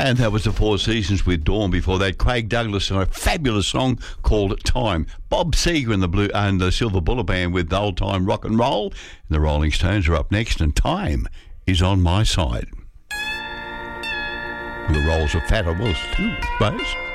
And that was the Four Seasons with Dawn. Before that, Craig Douglas and a fabulous song called Time. Bob Seger and the Silver Bullet Band with Old Time Rock and Roll. And the Rolling Stones are up next, and Time is on my side. The rolls of fat I was too, I suppose.